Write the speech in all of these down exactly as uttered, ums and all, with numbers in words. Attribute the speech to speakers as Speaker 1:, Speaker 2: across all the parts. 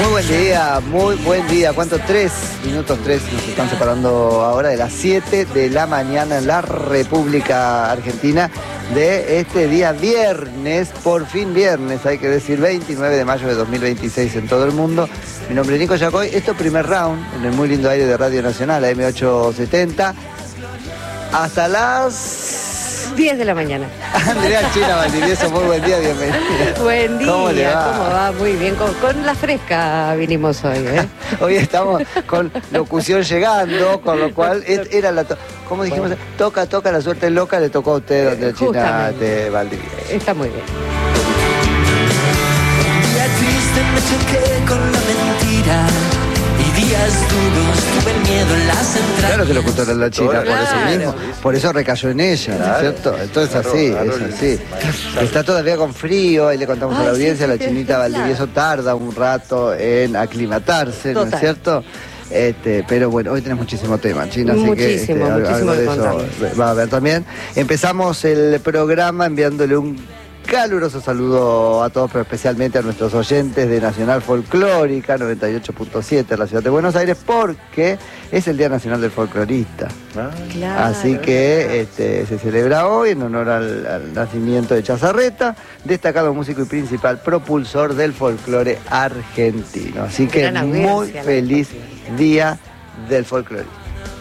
Speaker 1: Muy buen día, muy buen día. ¿Cuánto? Tres minutos, tres nos están separando ahora de las siete de la mañana en la República Argentina de este día viernes, por fin viernes, hay que decir, veintinueve de mayo de dos mil veintiséis en todo el mundo. Mi nombre es Nico Yacoy, esto es Primer Round, en el muy lindo aire de Radio Nacional, A M ochocientos setenta, hasta las
Speaker 2: diez de la mañana.
Speaker 1: Andrea China Valdivieso, muy buen día, bienvenida.
Speaker 2: Buen día,
Speaker 1: ¿Cómo le va?
Speaker 2: ¿Cómo va? Muy bien, con, con la fresca vinimos hoy, ¿eh?
Speaker 1: Hoy estamos con locución llegando, con lo cual era la... To ¿Cómo dijimos? Bueno. Toca, toca, la suerte es loca, le tocó a usted, Andrea China de Valdivieso.
Speaker 2: Está muy bien.
Speaker 3: Un día triste me choqué con la mentira. Y días duros, tuve miedo en las entrañas.
Speaker 1: Claro que lo contó la China,
Speaker 2: Claro.
Speaker 1: por eso mismo. Por eso recayó en ella, ¿no es cierto? Entonces así, es así. Está todavía con frío, ahí le contamos a la audiencia, la Chinita Valdivieso tarda un rato en aclimatarse, ¿no es cierto? Este, pero bueno, hoy tenemos muchísimo tema, China, así que este,
Speaker 2: muchísimo
Speaker 1: algo de eso va a haber también. Empezamos el programa enviándole un caluroso saludo a todos, pero especialmente a nuestros oyentes de Nacional Folclórica noventa y ocho punto siete en la ciudad de Buenos Aires, porque es el Día Nacional del Folclorista.
Speaker 2: Ah, claro.
Speaker 1: Así que este, se celebra hoy en honor al, al nacimiento de Chazarreta, destacado músico y principal propulsor del folclore argentino. Así que
Speaker 2: Gran
Speaker 1: muy
Speaker 2: audiencia,
Speaker 1: feliz Día del Folclorista.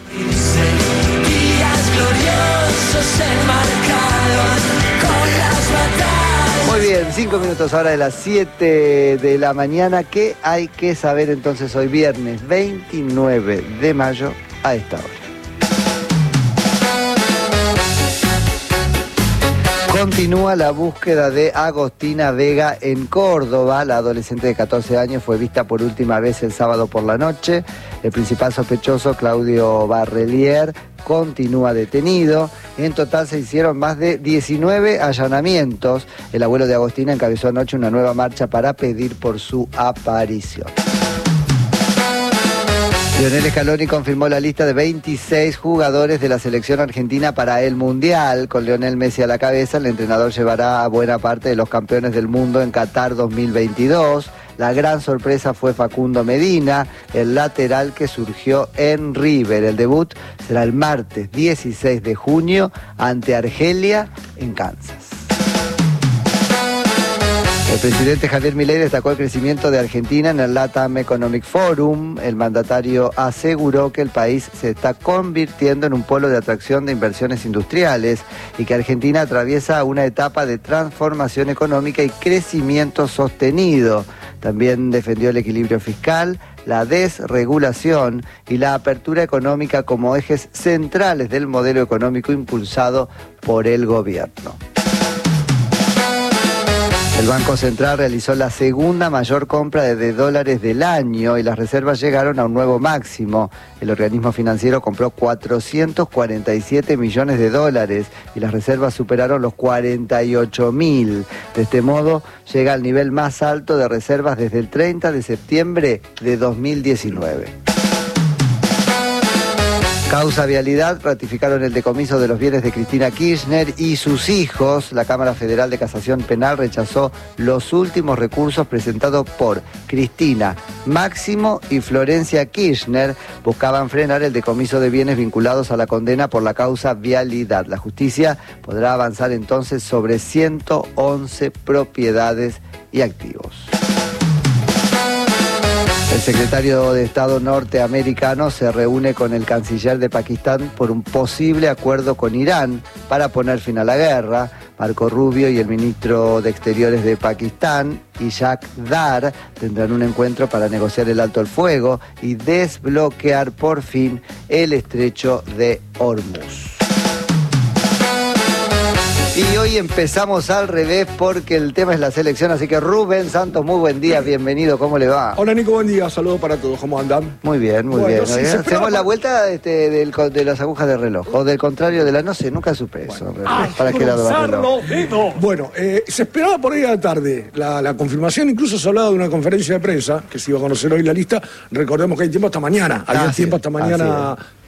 Speaker 3: Días gloriosos enmarcados con las batallas.
Speaker 1: Muy bien, cinco minutos ahora de las siete de la mañana. ¿Qué hay que saber entonces hoy viernes veintinueve de mayo a esta hora? Continúa la búsqueda de Agostina Vega en Córdoba. La adolescente de catorce años fue vista por última vez el sábado por la noche. El principal sospechoso, Claudio Barrelier, continúa detenido. En total se hicieron más de diecinueve allanamientos. El abuelo de Agostina encabezó anoche una nueva marcha para pedir por su aparición. Lionel Scaloni confirmó la lista de veintiséis jugadores de la selección argentina para el Mundial. Con Lionel Messi a la cabeza, el entrenador llevará a buena parte de los campeones del mundo en Qatar dos mil veintidós. La gran sorpresa fue Facundo Medina, el lateral que surgió en River. El debut será el martes dieciséis de junio ante Argelia en Kansas. El presidente Javier Milei destacó el crecimiento de Argentina en el LATAM Economic Forum. El mandatario aseguró que el país se está convirtiendo en un polo de atracción de inversiones industriales y que Argentina atraviesa una etapa de transformación económica y crecimiento sostenido. También defendió el equilibrio fiscal, la desregulación y la apertura económica como ejes centrales del modelo económico impulsado por el gobierno. El Banco Central realizó la segunda mayor compra de dólares del año y las reservas llegaron a un nuevo máximo. El organismo financiero compró cuatrocientos cuarenta y siete millones de dólares y las reservas superaron los cuarenta y ocho mil. De este modo, llega al nivel más alto de reservas desde el treinta de septiembre de dos mil diecinueve. Causa Vialidad, ratificaron el decomiso de los bienes de Cristina Kirchner y sus hijos. La Cámara Federal de Casación Penal rechazó los últimos recursos presentados por Cristina, Máximo y Florencia Kirchner. Buscaban frenar el decomiso de bienes vinculados a la condena por la causa Vialidad. La justicia podrá avanzar entonces sobre ciento once propiedades y activos. El secretario de Estado norteamericano se reúne con el canciller de Pakistán por un posible acuerdo con Irán para poner fin a la guerra. Marco Rubio y el ministro de Exteriores de Pakistán, Ishaq Dar, tendrán un encuentro para negociar el alto el fuego y desbloquear por fin el estrecho de Hormuz. Y hoy empezamos al revés porque el tema es la selección, así que Rubén Santos, muy buen día, bienvenido, ¿cómo le va?
Speaker 4: Hola Nico, buen día, saludos para todos, ¿cómo andan?
Speaker 1: Muy bien, muy
Speaker 4: bueno,
Speaker 1: bien.
Speaker 4: Sí,
Speaker 1: ¿Eh? Hacemos la
Speaker 4: por...
Speaker 1: vuelta este, del, de las agujas de reloj, o del contrario de la, no sé, nunca supe eso.
Speaker 4: Bueno.
Speaker 1: Ay, ¿para qué lado va el reloj?
Speaker 4: Bueno, eh, se esperaba por ahí a la tarde la, la confirmación, incluso se hablaba de una conferencia de prensa, que se iba a conocer hoy la lista, recordemos que hay tiempo hasta mañana, había
Speaker 1: ah,
Speaker 4: tiempo
Speaker 1: sí,
Speaker 4: hasta mañana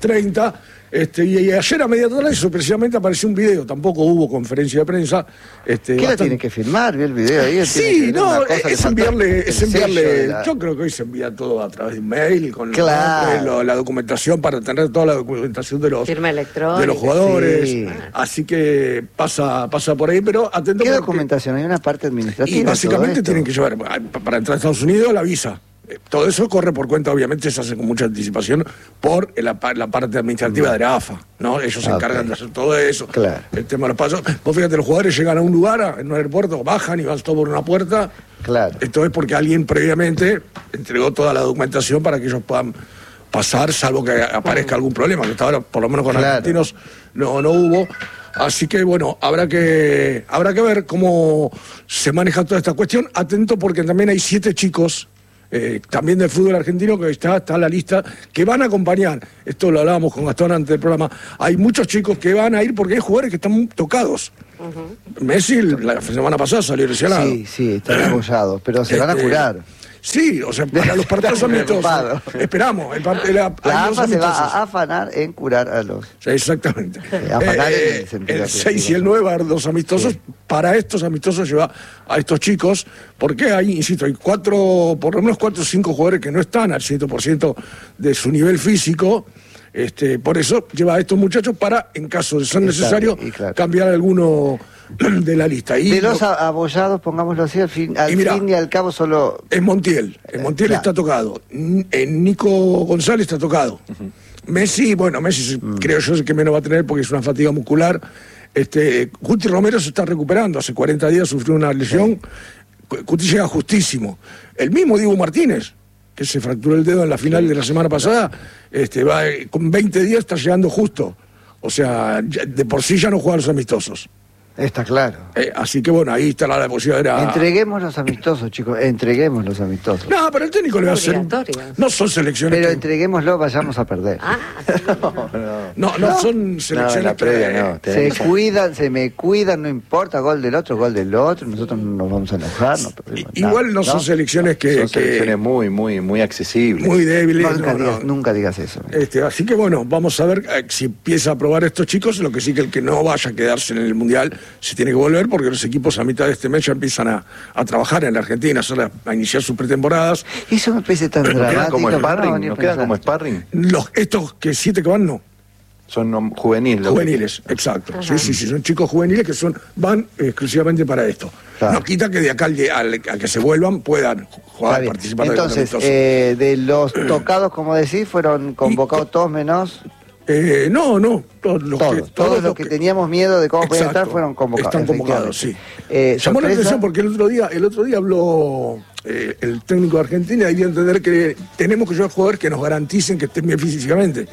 Speaker 4: treinta. Este, y, y ayer a media tarde eso precisamente apareció un video, tampoco hubo conferencia de prensa. Este,
Speaker 1: ¿Qué
Speaker 4: bastante...
Speaker 1: lo tiene que filmar? ¿Vio el video ahí?
Speaker 4: Sí, no, es enviarle, es enviarle
Speaker 1: la...
Speaker 4: yo creo que hoy se envía todo a través de un mail, con
Speaker 1: claro.
Speaker 4: el, lo, la documentación para tener toda la documentación de los,
Speaker 2: firma electrónica,
Speaker 4: de los jugadores.
Speaker 1: Sí.
Speaker 4: Así que pasa, pasa por ahí, pero atento.
Speaker 1: ¿Qué
Speaker 4: porque...
Speaker 1: documentación? Hay una parte administrativa.
Speaker 4: Y básicamente tienen que llevar, para entrar a Estados Unidos, la visa. Todo eso corre por cuenta, obviamente, se hace con mucha anticipación por la, la parte administrativa mm. de la A F A, ¿no? Ellos se okay. encargan de hacer todo eso.
Speaker 1: Claro.
Speaker 4: El tema de los pasos. Vos fíjate, los jugadores llegan a un lugar, en un aeropuerto, bajan y van todo por una puerta.
Speaker 1: Claro.
Speaker 4: Esto es porque alguien previamente entregó toda la documentación para que ellos puedan pasar, salvo que aparezca algún problema, que hasta ahora, por lo menos con claro. argentinos, no, no hubo. Así que, bueno, habrá que, habrá que ver cómo se maneja toda esta cuestión. Atento porque también hay siete chicos Eh, también del fútbol argentino, que está, está la lista, que van a acompañar. Esto lo hablábamos con Gastón antes del programa. Hay muchos chicos que van a ir porque hay jugadores que están muy tocados. Uh-huh. Messi la semana pasada salió lesionado.
Speaker 1: Sí, sí, están apoyados, pero se este, van a curar.
Speaker 4: Sí, o sea, para los partidos amistosos. Esperamos. El, el,
Speaker 1: la la A F A se va a afanar en curar a los...
Speaker 4: Sí, exactamente.
Speaker 1: Eh, afanar
Speaker 4: eh,
Speaker 1: en el sentido
Speaker 4: el seis y el nueve a los amistosos. Sí. Para estos amistosos lleva a estos chicos, porque hay, insisto, hay cuatro, por lo menos cuatro o cinco jugadores que no están al cien por ciento de su nivel físico. Este, por eso lleva a estos muchachos para, en caso de ser necesario, claro. cambiar alguno de la lista. Y
Speaker 1: de los lo, abollados, pongámoslo así, al fin, al y, mira, fin y al cabo solo...
Speaker 4: Es Montiel, en Montiel claro. está tocado, en Nico González está tocado. Uh-huh. Messi, bueno, Messi uh-huh. creo yo que menos va a tener porque es una fatiga muscular. Este, Cuti Romero se está recuperando, hace cuarenta días sufrió una lesión, sí. Cuti llega justísimo. El mismo Diego Martínez, que se fracturó el dedo en la final sí. de la semana pasada, este, va, con veinte días está llegando justo. O sea, de por sí ya no juega los amistosos.
Speaker 1: Está claro.
Speaker 4: Eh, así que bueno, ahí está la, la posibilidad. Era...
Speaker 1: Entreguemos los amistosos, chicos, entreguemos los amistosos.
Speaker 4: No, pero el técnico le va a hacer... No son selecciones
Speaker 1: Pero
Speaker 4: que...
Speaker 1: entreguémoslo, vayamos a perder.
Speaker 2: Ah,
Speaker 4: no, no, no, no son selecciones
Speaker 1: no, la previa, que... No, se que... cuidan, se me cuidan, no importa, gol del otro, gol del otro, nosotros no nos vamos a enojar. No
Speaker 4: Igual no, no son selecciones que...
Speaker 5: Son selecciones que... muy, muy, muy accesibles.
Speaker 4: Muy débiles.
Speaker 1: No, nunca,
Speaker 4: no,
Speaker 1: digas,
Speaker 4: no.
Speaker 1: nunca digas eso.
Speaker 4: Este, así que bueno, vamos a ver eh, si empieza a probar estos chicos, lo que sí que el que no vaya a quedarse en el Mundial se tiene que volver, porque los equipos a mitad de este mes ya empiezan a, a trabajar en la Argentina, a, hacer, a iniciar sus pretemporadas.
Speaker 1: Eso me parece tan dramático.
Speaker 5: ¿Quedan como sparring? ¿No quedan como sparring?
Speaker 4: Los, estos que siete que van, no.
Speaker 5: Son no, juveniles.
Speaker 4: Juveniles, que... exacto. Ajá. Sí, sí, sí, son chicos juveniles que son van exclusivamente para esto. Claro. No quita que de acá al, al, al que se vuelvan puedan jugar, participar.
Speaker 1: Entonces, de, eh, de los tocados, como decís, fueron convocados y, todos menos...
Speaker 4: Eh, no, no, todos los
Speaker 1: todos,
Speaker 4: que,
Speaker 1: todos, todos los que, que teníamos miedo de cómo podían estar fueron convocados.
Speaker 4: Están convocados, sí. Eh, Llamó la atención porque el otro día, el otro día habló eh, el técnico de Argentina y dio a entender que tenemos que llevar jugadores que nos garanticen que estén bien físicamente.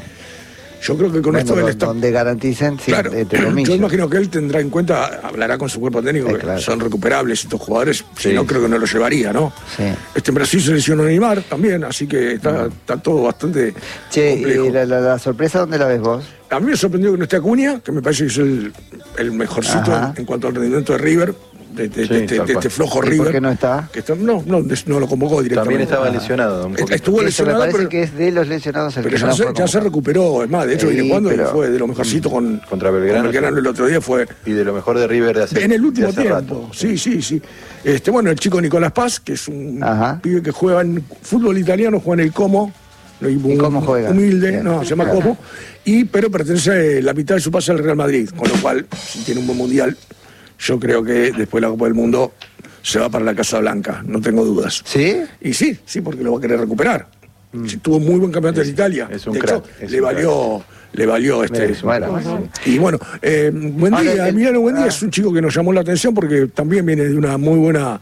Speaker 4: Yo creo que con
Speaker 1: bueno,
Speaker 4: esto él está...
Speaker 1: donde garanticen, sí,
Speaker 4: claro, yo imagino que él tendrá en cuenta, hablará con su cuerpo técnico, eh, que claro. son recuperables estos jugadores, sí, si no creo que no lo llevaría, ¿no?
Speaker 1: Sí.
Speaker 4: Este en Brasil se lesionó Neymar también, así que está, está todo bastante
Speaker 1: che,
Speaker 4: complejo.
Speaker 1: ¿Y la, la, la sorpresa dónde la ves vos?
Speaker 4: A mí me sorprendió que no esté Acuña, que me parece que es el, el mejorcito en, en cuanto al rendimiento de River. De, de, sí, de, de, de este flojo River.
Speaker 1: ¿Por qué no está?
Speaker 4: Que está no, no, no lo convocó directamente.
Speaker 5: También estaba lesionado. Un
Speaker 4: Estuvo lesionado,
Speaker 1: me parece
Speaker 4: pero,
Speaker 1: que es de los lesionados el
Speaker 4: pero
Speaker 1: que
Speaker 4: ya,
Speaker 1: no
Speaker 4: se, ya se recuperó. Es más, de hecho,
Speaker 1: sí,
Speaker 4: viene jugando
Speaker 1: pero...
Speaker 4: y fue de lo mejorcito con,
Speaker 5: contra Belgrano.
Speaker 4: Con Belgrano el otro día fue.
Speaker 5: Y de lo mejor de River de hace
Speaker 4: En el último tiempo.
Speaker 5: Rato.
Speaker 4: Sí, sí, sí. Este, bueno, el chico Nicolás Paz, que es un Ajá. pibe que juega en fútbol italiano, juega en el Como.
Speaker 1: ¿Y cómo juega?
Speaker 4: Humilde,
Speaker 1: Bien.
Speaker 4: no, se llama Como. Y, pero pertenece la mitad de su pase al Real Madrid. Con lo cual, si tiene un buen mundial, yo creo que después de la Copa del Mundo se va para la Casa Blanca, no tengo dudas.
Speaker 1: ¿Sí?
Speaker 4: Y sí, sí, porque lo va a querer recuperar. Mm. Tuvo muy buen campeonato
Speaker 5: es,
Speaker 4: de Italia.
Speaker 5: Es un
Speaker 4: de
Speaker 5: crack,
Speaker 4: hecho,
Speaker 5: es
Speaker 4: le,
Speaker 5: un
Speaker 4: valió,
Speaker 5: crack.
Speaker 4: le valió este.
Speaker 1: Es bueno,
Speaker 4: y bueno, eh, Buendía, Ahora, Emiliano Buendía ah. es un chico que nos llamó la atención porque también viene de una muy buena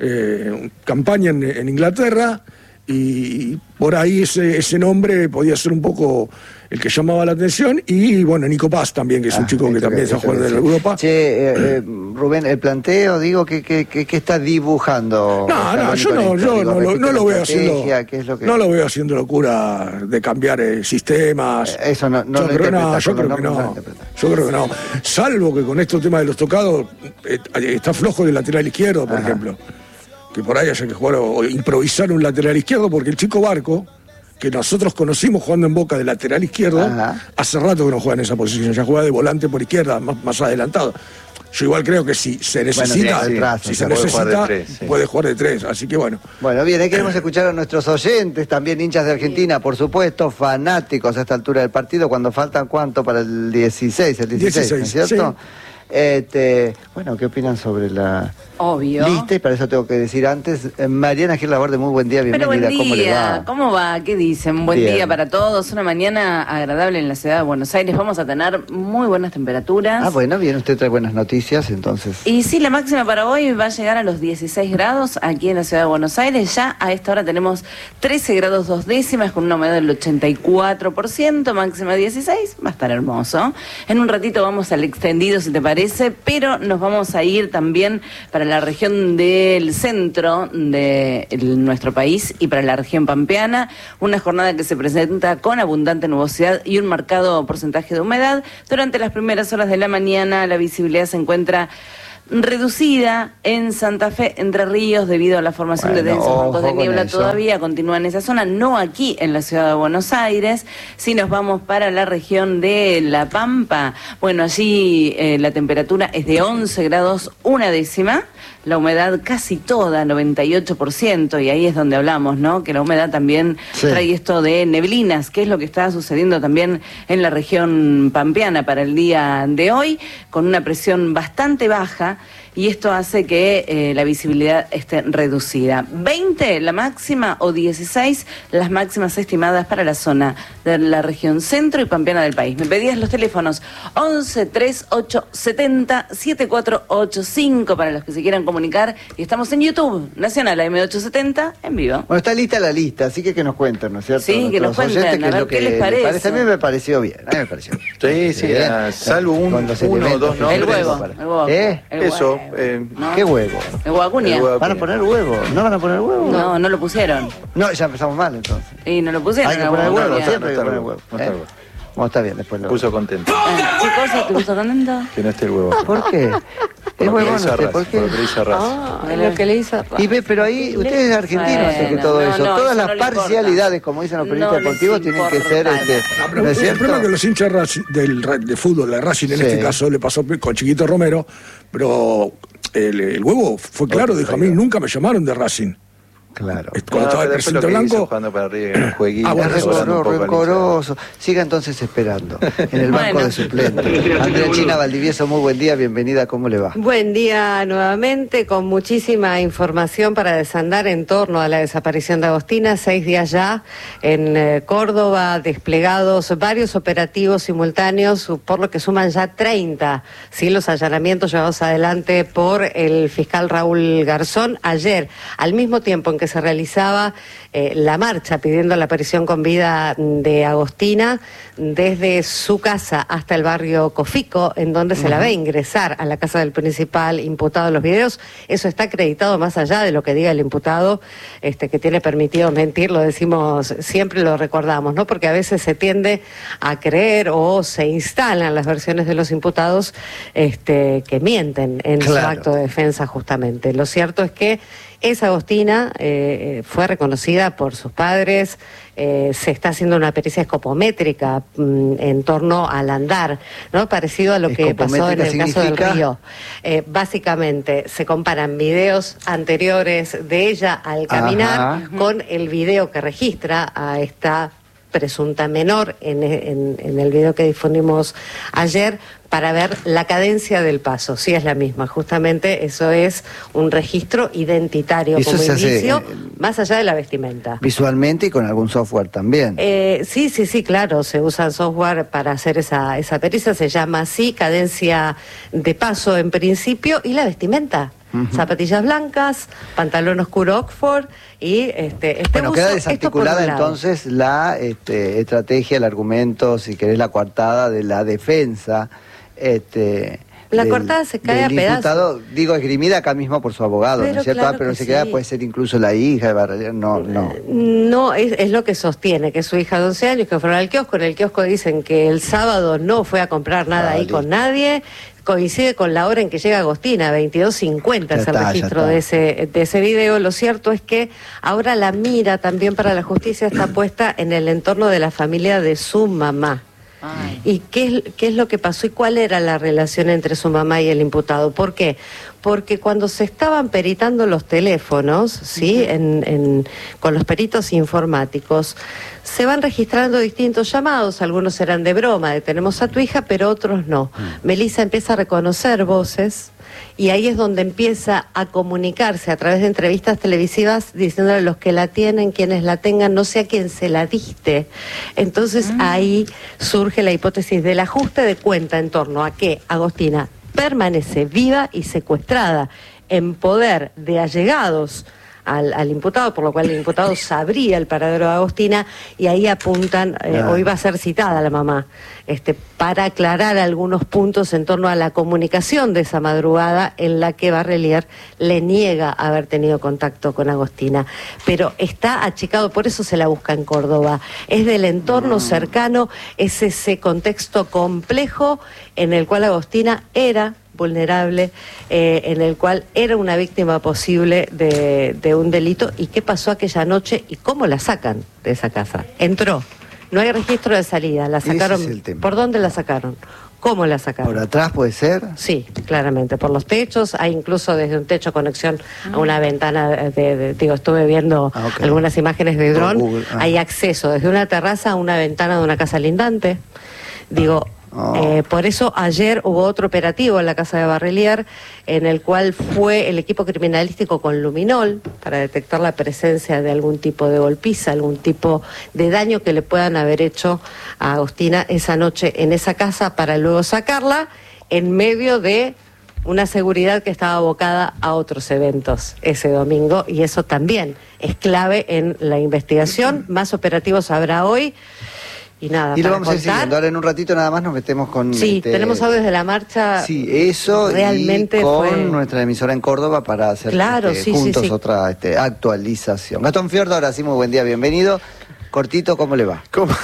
Speaker 4: eh, campaña en, en Inglaterra. Y por ahí ese, ese nombre podía ser un poco el que llamaba la atención. Y bueno, Nico Paz también, que es un ah, chico que también está jugando en Europa.
Speaker 1: Che, eh, eh, Rubén, el planteo, digo, ¿qué que, que, que está dibujando?
Speaker 4: No, no, yo no, yo digo, no, lo, no lo veo haciendo.
Speaker 1: Es lo que...
Speaker 4: No lo veo haciendo locura de cambiar eh, sistemas.
Speaker 1: Eh, eso no, no
Speaker 4: yo
Speaker 1: lo
Speaker 4: creo, no, yo creo
Speaker 1: no,
Speaker 4: que no. Yo creo que no. Salvo que con estos temas de los tocados eh, está flojo el lateral izquierdo, por Ajá. ejemplo. Que por ahí haya que jugar o improvisar un lateral izquierdo, porque el chico Barco, que nosotros conocimos jugando en Boca de lateral izquierdo, Ajá. hace rato que no juega en esa posición, ya juega de volante por izquierda, más, más adelantado. Yo igual creo que si se necesita, bueno, sí, trazo, si se puede necesita, jugar tres, sí. puede jugar de tres, así que bueno.
Speaker 1: Bueno, bien, ahí queremos escuchar a nuestros oyentes, también hinchas de Argentina, por supuesto, fanáticos a esta altura del partido, cuando faltan cuánto para el dieciséis, el dieciséis, dieciséis, ¿no es cierto? Sí. Este, bueno, ¿qué opinan sobre la
Speaker 6: Obvio.
Speaker 1: lista? Y para eso tengo que decir antes, eh, Mariana Gil Laborde, muy buen día, bienvenida.
Speaker 6: Pero buen día.
Speaker 1: ¿Cómo le va?
Speaker 6: ¿Cómo va? ¿Qué dicen? Buen Bien. día para todos, una mañana agradable en la ciudad de Buenos Aires, vamos a tener muy buenas temperaturas.
Speaker 1: Ah, bueno, bien, usted trae buenas noticias, entonces.
Speaker 6: Y sí, la máxima para hoy va a llegar a los dieciséis grados aquí en la ciudad de Buenos Aires, ya a esta hora tenemos trece grados dos décimas con una humedad del ochenta y cuatro por ciento, máxima dieciséis, va a estar hermoso. En un ratito vamos al extendido, si te parece, pero nos vamos a ir también para la región del centro de nuestro país y para la región pampeana, una jornada que se presenta con abundante nubosidad y un marcado porcentaje de humedad. Durante las primeras horas de la mañana la visibilidad se encuentra reducida en Santa Fe, Entre Ríos, debido a la formación bueno, de densos bancos de niebla. Todavía continúa en esa zona, no aquí en la ciudad de Buenos Aires. Si nos vamos para la región de La Pampa, bueno, allí eh, la temperatura es de once grados una décima, la humedad casi toda, noventa y ocho por ciento, y ahí es donde hablamos, ¿no? Que la humedad también sí. trae esto de neblinas, que es lo que está sucediendo también en la región pampeana para el día de hoy, con una presión bastante baja, y esto hace que eh, la visibilidad esté reducida. veinte la máxima o dieciséis las máximas estimadas para la zona de la región centro y pampeana del país. Me pedías los teléfonos once, treinta y ocho, setenta, setenta y cuatro ochenta y cinco para los que se quieran comunicar, y estamos en YouTube, Nacional A M ochocientos setenta, en vivo.
Speaker 1: Bueno, está lista la lista, así que que nos cuenten, ¿no es cierto?
Speaker 6: Sí, que nos cuenten, oyentes, a ver qué les parece. parece.
Speaker 1: A mí me pareció bien, a mí me pareció bien.
Speaker 5: Sí, sí, bien. Ah, salvo un, uno o dos nombres.
Speaker 6: El huevo, el huevo.
Speaker 1: ¿Eh?
Speaker 6: El
Speaker 5: Eso.
Speaker 6: huevo.
Speaker 5: Eh,
Speaker 1: ¿No? ¿Qué huevo?
Speaker 6: El huevo Acuña.
Speaker 1: ¿Van a poner huevo? ¿No van a poner huevo?
Speaker 6: No, no lo pusieron.
Speaker 1: No, ya empezamos mal entonces.
Speaker 6: Y no lo pusieron.
Speaker 1: Hay que poner
Speaker 6: huevo,
Speaker 1: huevo,
Speaker 6: no,
Speaker 1: siempre hay que
Speaker 5: no
Speaker 1: poner
Speaker 5: está
Speaker 1: huevo.
Speaker 5: no está
Speaker 1: ¿Eh?
Speaker 5: huevo.
Speaker 1: Bueno, está bien, después lo...
Speaker 5: Puso contento.
Speaker 6: Ah, ¿qué cosa te puso contento?
Speaker 5: Que no esté el huevo.
Speaker 1: ¿Por qué? Es huevo, no sé, ¿por qué?
Speaker 5: Por lo que le hizo a Raz.
Speaker 2: Ah, lo que le hizo a Raz.
Speaker 1: Y ve, pero ahí, usted es argentino, hace que todo
Speaker 6: no,
Speaker 1: eso.
Speaker 6: no,
Speaker 1: Todas
Speaker 6: eso
Speaker 1: las
Speaker 6: no
Speaker 1: parcialidades, como dicen los periodistas
Speaker 6: no
Speaker 1: deportivos, tienen que ser... Este,
Speaker 4: no, pero ¿no es el problema que los hinchas Racing, del, de fútbol, de Racing en sí. este caso, le pasó con Chiquito Romero, pero el, el huevo fue claro, dijo, a mí nunca me llamaron de Racing.
Speaker 1: Claro.
Speaker 4: Cuando no, estaba el presidente Blanco.
Speaker 5: Para arriba, en un jueguito,
Speaker 1: ah, bueno, rencoroso, rencoroso. Siga entonces esperando en el banco bueno. de suplentes. Andrea China Valdivieso, muy buen día, bienvenida, ¿cómo le va?
Speaker 2: Buen día nuevamente, con muchísima información para desandar en torno a la desaparición de Agostina. Seis días ya en eh, Córdoba, desplegados varios operativos simultáneos, por lo que suman ya treinta, ¿sí? Los allanamientos llevados adelante por el fiscal Raúl Garzón ayer, al mismo tiempo en que se realizaba eh, la marcha pidiendo la aparición con vida de Agostina, desde su casa hasta el barrio Cofico, en donde se uh-huh. la ve ingresar a la casa del principal imputado en los videos. Eso está acreditado más allá de lo que diga el imputado, este, que tiene permitido mentir, lo decimos siempre, lo recordamos, ¿no? Porque a veces se tiende a creer o se instalan las versiones de los imputados este, que mienten en claro. su acto de defensa justamente. Lo cierto es que esa Agostina eh, fue reconocida por sus padres, eh, se está haciendo una pericia escopométrica mm, en torno al andar, ¿no? Parecido a lo que pasó en el significa... caso del Río. Eh, básicamente se comparan videos anteriores de ella al caminar Ajá. con el video que registra a esta presunta menor en, en, en el video que difundimos ayer, para ver la cadencia del paso, si es la misma. Justamente eso es un registro identitario eso como indicio, hace, eh, más allá de la vestimenta.
Speaker 1: Visualmente y con algún software también.
Speaker 2: Eh, sí, sí, sí, claro, se usa software para hacer esa, esa pericia, se llama así, cadencia de paso en principio, y la vestimenta. Uh-huh. Zapatillas blancas, pantalón oscuro Oxford y este, este
Speaker 1: bueno,
Speaker 2: uso,
Speaker 1: queda desarticulada entonces la este, estrategia, el argumento, si querés, la coartada de la defensa. Este,
Speaker 2: La
Speaker 1: del,
Speaker 2: cortada se cae a pedazos.
Speaker 1: Digo, esgrimida acá mismo por su abogado,
Speaker 2: pero
Speaker 1: ¿no es cierto?
Speaker 2: Claro
Speaker 1: ah, pero
Speaker 2: que
Speaker 1: se queda,
Speaker 2: sí.
Speaker 1: puede ser incluso la hija de Barralier, no, no.
Speaker 2: No, es, es lo que sostiene, que es su hija de once años, que fueron al kiosco. En el kiosco dicen que el sábado no fue a comprar nada
Speaker 1: Ah,
Speaker 2: ahí
Speaker 1: listo.
Speaker 2: con nadie. Coincide con la hora en que llega Agostina, veintidós cincuenta es el
Speaker 1: está,
Speaker 2: registro de ese, de ese video. Lo cierto es que ahora la mira también para la justicia está puesta en el entorno de la familia de su mamá.
Speaker 6: Ay.
Speaker 2: ¿Y qué es, qué es lo que pasó y cuál era la relación entre su mamá y el imputado? ¿Por qué? Porque cuando se estaban peritando los teléfonos, ¿sí? en, en, con los peritos informáticos, se van registrando distintos llamados, algunos eran de broma, de tenemos a tu hija, pero otros no. Mm. Melissa empieza a reconocer voces y ahí es donde empieza a comunicarse a través de entrevistas televisivas diciéndole a los que la tienen, quienes la tengan, no sé a quién se la diste. Entonces mm. ahí surge la hipótesis del ajuste de cuenta en torno a que Agostina permanece viva y secuestrada en poder de allegados al, al imputado, por lo cual el imputado sabría el paradero de Agostina, y ahí apuntan, eh,
Speaker 1: Ah.
Speaker 2: hoy va a ser citada la mamá, este, para aclarar algunos puntos en torno a la comunicación de esa madrugada en la que Barralier le niega haber tenido contacto con Agostina. Pero está achicado, por eso se la busca en Córdoba. Es del entorno cercano, es ese contexto complejo en el cual Agostina era vulnerable, eh, en el cual era una víctima posible de, de un delito. ¿Y qué pasó aquella noche y cómo la sacan de esa casa? Entró, no hay registro de salida, la sacaron.
Speaker 1: Ese es el tema.
Speaker 2: ¿Por dónde la sacaron? ¿Cómo la sacaron?
Speaker 1: ¿Por atrás puede ser?
Speaker 2: Sí, claramente, por los techos, hay incluso desde un techo conexión a una ventana, de, de- digo, estuve viendo
Speaker 1: Ah, ok.
Speaker 2: algunas imágenes de
Speaker 1: Por
Speaker 2: dron,
Speaker 1: Google, ah.
Speaker 2: hay acceso desde una terraza a una ventana de una casa lindante, digo,
Speaker 1: Oh.
Speaker 2: eh, por eso ayer hubo otro operativo en la casa de Barralier, en el cual fue el equipo criminalístico con luminol para detectar la presencia de algún tipo de golpiza, algún tipo de daño que le puedan haber hecho a Agostina esa noche en esa casa, para luego sacarla en medio de una seguridad que estaba abocada a otros eventos ese domingo, y eso también es clave en la investigación. Más operativos habrá hoy. Y nada,
Speaker 1: Y lo
Speaker 2: para
Speaker 1: vamos a ir
Speaker 2: contar.
Speaker 1: siguiendo. Ahora en un ratito nada más nos metemos con...
Speaker 2: Sí,
Speaker 1: este,
Speaker 2: tenemos audios de la marcha.
Speaker 1: Sí, eso
Speaker 2: realmente
Speaker 1: y con
Speaker 2: fue...
Speaker 1: nuestra emisora en Córdoba para hacer
Speaker 2: Claro,
Speaker 1: este,
Speaker 2: sí, sí,
Speaker 1: juntos
Speaker 2: sí.
Speaker 1: otra este, actualización. Gastón Fiordo, ahora sí, muy buen día, bienvenido. Cortito, ¿cómo le va?
Speaker 5: ¿Cómo?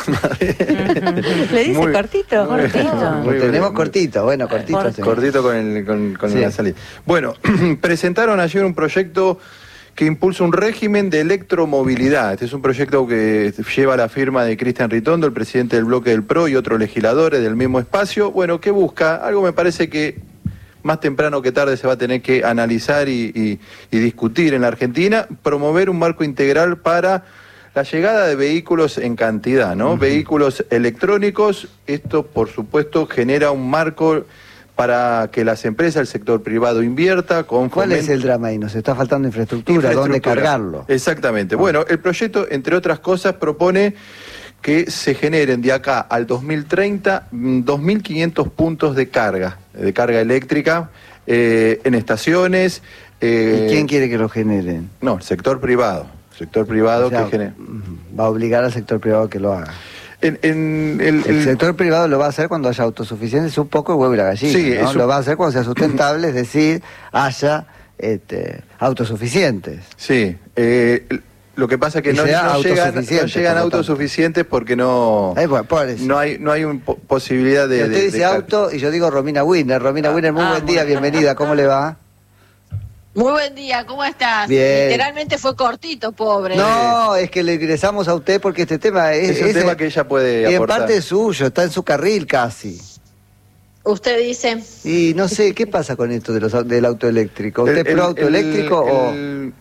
Speaker 2: ¿Le dice
Speaker 5: Muy-
Speaker 2: cortito?
Speaker 5: muy bien.
Speaker 2: Cortito.
Speaker 5: Muy
Speaker 1: Lo tenemos
Speaker 5: bien.
Speaker 1: cortito, bueno, cortito.
Speaker 2: Corto.
Speaker 1: sí.
Speaker 5: Cortito con, el, con, con
Speaker 1: Sí.
Speaker 5: la salida. Bueno, presentaron ayer un proyecto que impulsa un régimen de electromovilidad. Este es un proyecto que lleva la firma de Cristian Ritondo, el presidente del bloque del P R O, y otros legisladores del mismo espacio. Bueno, ¿qué busca? Algo me parece que más temprano que tarde se va a tener que analizar y, y- y discutir en la Argentina, promover un marco integral para la llegada de vehículos en cantidad, ¿no? Uh-huh. Vehículos electrónicos. Esto, por supuesto, genera un marco para que las empresas, el sector privado invierta. Con
Speaker 1: ¿Cuál
Speaker 5: foment-
Speaker 1: es el drama ahí? Nos está faltando infraestructura, ¿dónde
Speaker 5: Infraestructura.
Speaker 1: cargarlo?
Speaker 5: Exactamente. Bueno, el proyecto, entre otras cosas, propone que se generen de acá al dos mil treinta dos mil quinientos puntos de carga, de carga eléctrica, eh, en estaciones. eh,
Speaker 1: ¿Y quién quiere que lo generen?
Speaker 5: No, el sector privado. Sector privado
Speaker 1: O sea,
Speaker 5: que genere.
Speaker 1: va a obligar al sector privado a que lo haga.
Speaker 5: En, en el,
Speaker 1: El
Speaker 5: el-
Speaker 1: sector privado lo va a hacer cuando haya autosuficiencia, es un poco el huevo y la gallina,
Speaker 5: Sí,
Speaker 1: ¿no?
Speaker 5: es un-
Speaker 1: Lo va a hacer cuando sea sustentable, es decir, haya este, autosuficientes.
Speaker 5: Sí, eh, lo que pasa es que
Speaker 1: Y
Speaker 5: no,
Speaker 1: sea
Speaker 5: no llegan, no
Speaker 1: autosuficiente,
Speaker 5: llegan
Speaker 1: por lo tanto.
Speaker 5: autosuficientes porque no,
Speaker 1: Ay, bueno, pobrecito.
Speaker 5: no hay no hay un po- posibilidad de...
Speaker 1: Pero usted
Speaker 5: de-
Speaker 1: dice
Speaker 5: de cal-
Speaker 1: auto y yo digo Romina Winner. Romina Winner, muy
Speaker 6: Ah,
Speaker 1: buen
Speaker 6: muy
Speaker 1: día,
Speaker 6: bien.
Speaker 1: bienvenida, ¿cómo le va?
Speaker 7: Muy buen día, ¿cómo estás?
Speaker 1: Bien.
Speaker 7: Literalmente fue cortito, pobre.
Speaker 1: No, es que le ingresamos a usted porque este tema es...
Speaker 5: Es un tema que ella puede
Speaker 1: y en
Speaker 5: aportar.
Speaker 1: parte es suyo, está en su carril casi.
Speaker 7: Usted dice,
Speaker 1: Y no sé, ¿qué pasa con esto de los, au- del auto eléctrico? ¿Usted
Speaker 5: El-
Speaker 1: es pro
Speaker 5: el-
Speaker 1: auto eléctrico
Speaker 5: el-
Speaker 1: o...?
Speaker 5: el-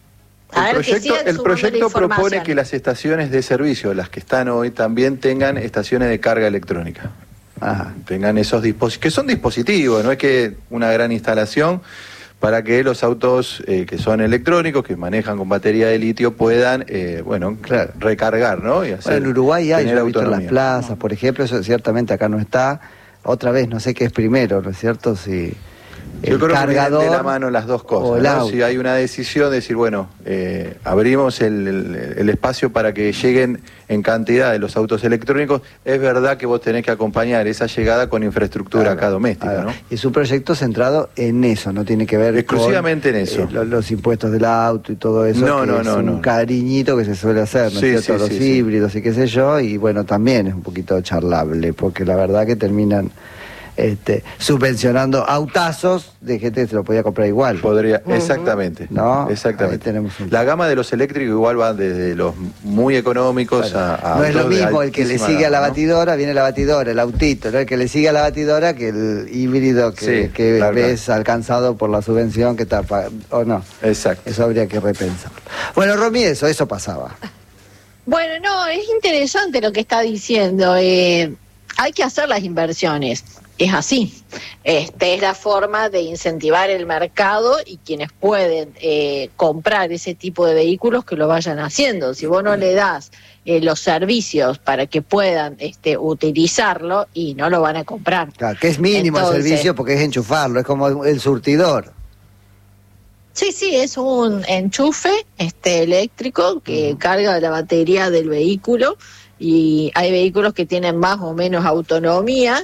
Speaker 7: A
Speaker 5: el
Speaker 7: ver, que
Speaker 5: proyecto,
Speaker 7: sigan
Speaker 5: el
Speaker 7: sumando
Speaker 5: proyecto
Speaker 7: la información.
Speaker 5: propone que las estaciones de servicio, las que están hoy, también tengan estaciones de carga electrónica.
Speaker 1: Ajá.
Speaker 5: Tengan esos dispositivos, que son dispositivos, no es que una gran instalación, para que los autos eh, que son electrónicos, que manejan con batería de litio, puedan, eh, bueno,
Speaker 1: Claro.
Speaker 5: recargar, ¿no? Y hacer,
Speaker 1: Bueno, en Uruguay hay,
Speaker 5: tener
Speaker 1: yo he visto en las
Speaker 5: autonomía.
Speaker 1: plazas, por ejemplo, eso ciertamente acá no está. Otra vez, no sé qué es primero, ¿no es cierto? Si
Speaker 5: Yo
Speaker 1: el
Speaker 5: creo
Speaker 1: cargador
Speaker 5: que vienen de la mano las dos
Speaker 1: o
Speaker 5: cosas,
Speaker 1: el
Speaker 5: ¿no?
Speaker 1: auto.
Speaker 5: Si hay una decisión de decir, bueno, eh, abrimos el, el, el espacio para que lleguen en cantidad de los autos electrónicos, es verdad que vos tenés que acompañar esa llegada con infraestructura
Speaker 1: Claro,
Speaker 5: acá doméstica,
Speaker 1: claro.
Speaker 5: ¿no?
Speaker 1: Es un proyecto centrado en eso, no tiene que ver
Speaker 5: Exclusivamente
Speaker 1: con,
Speaker 5: en eso.
Speaker 1: eh, lo- los impuestos del auto y todo eso,
Speaker 5: No,
Speaker 1: que
Speaker 5: no,
Speaker 1: es
Speaker 5: no,
Speaker 1: un
Speaker 5: no.
Speaker 1: cariñito que se suele hacer, ¿no es
Speaker 5: Sí,
Speaker 1: cierto?
Speaker 5: sí,
Speaker 1: Los
Speaker 5: sí, sí.
Speaker 1: híbridos y qué sé yo, y bueno, también es un poquito charlable, porque la verdad que terminan este, subvencionando autazos de gente que se lo podía comprar igual.
Speaker 5: Podría, exactamente,
Speaker 1: ¿No?
Speaker 5: exactamente.
Speaker 1: Ahí tenemos un-
Speaker 5: La gama de los eléctricos igual va desde los muy económicos
Speaker 1: Bueno,
Speaker 5: a, a
Speaker 1: no es lo
Speaker 5: autos de
Speaker 1: mismo el que le
Speaker 5: altísima
Speaker 1: sigue a la
Speaker 5: gama, ¿no?
Speaker 1: batidora, viene la batidora, el autito, ¿no? El que le sigue a la batidora que el híbrido que,
Speaker 5: Sí,
Speaker 1: que
Speaker 5: claro,
Speaker 1: ves alcanzado por la subvención que está pagando, o no.
Speaker 5: Exacto.
Speaker 1: Eso habría que repensarlo. Bueno, Romy, eso, eso pasaba.
Speaker 7: Bueno, no, es interesante lo que está diciendo. Eh, hay que hacer las inversiones. Es así. Este es la forma de incentivar el mercado y quienes pueden eh, comprar ese tipo de vehículos que lo vayan haciendo. Si vos no le das eh, los servicios para que puedan este, utilizarlo, y no lo van a comprar.
Speaker 1: Claro, que es mínimo
Speaker 7: Entonces-
Speaker 1: el servicio porque es enchufarlo, es como el surtidor.
Speaker 7: Sí, sí, es un enchufe este eléctrico que carga la batería del vehículo, y hay vehículos que tienen más o menos autonomía.